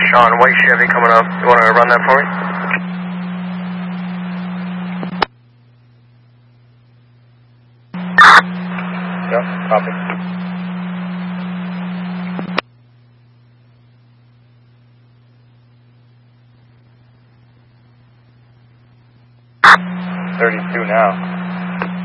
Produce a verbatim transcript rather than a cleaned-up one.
Sean, white Chevy coming up. You want to run that for me? Yep, copy. thirty-two now.